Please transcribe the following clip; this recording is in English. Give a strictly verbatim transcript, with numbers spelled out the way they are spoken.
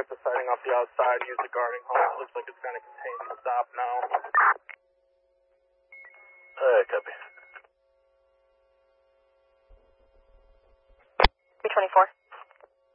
with the sighting off the outside. Use the guarding hose. Looks like it's kind of contained to the stop now. Alright, copy. three twenty-four.